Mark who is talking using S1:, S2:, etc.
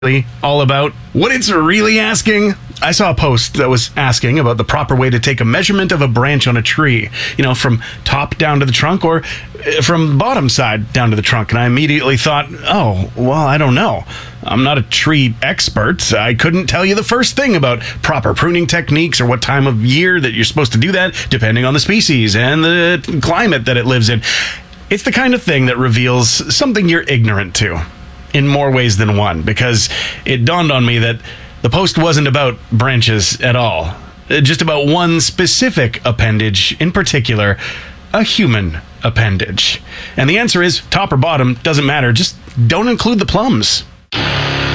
S1: really all about? What it's really asking? I saw a post that was asking about the proper way to take a measurement of a branch on a tree, from top down to the trunk or from bottom side down to the trunk. And I immediately thought, oh, well, I don't know. I'm not a tree expert. I couldn't tell you the first thing about proper pruning techniques or what time of year that you're supposed to do that, depending on the species and the climate that it lives in. It's the kind of thing that reveals something you're ignorant to in more ways than one, because it dawned on me that the post wasn't about branches at all, just about one specific appendage, in particular, a human appendage. And the answer is top or bottom, doesn't matter, just don't include the plums.